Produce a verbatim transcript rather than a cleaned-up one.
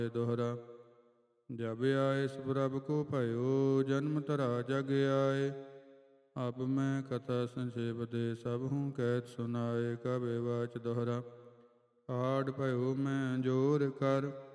दोहरा। जब आए सो प्रभ को भयो, जन्म धरा जग आए। अब मैं कथा संक्षेप दे सब हूँ कहत सुनाए। कबे वाच दोहरा। आड़ भयो मैं जोर कर,